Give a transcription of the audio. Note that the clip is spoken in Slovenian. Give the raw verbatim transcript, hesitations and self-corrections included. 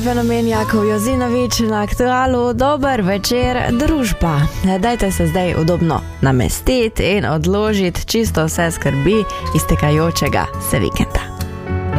fenomen Jakov Jozinovič na Aktualu. Dober večer, družba. Dajte se zdaj udobno namestiti in odložiti čisto vse skrbi iztekajočega se vikenda.